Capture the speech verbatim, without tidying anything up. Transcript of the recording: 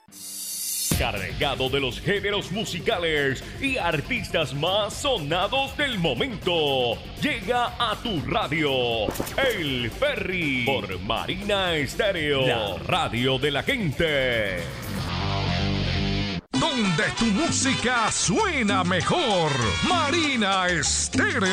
Cargado de los géneros musicales y artistas más sonados del momento. Llega a tu radio El Ferry por Marina Estéreo, la radio de la gente. Donde tu música suena mejor. Marina Estéreo.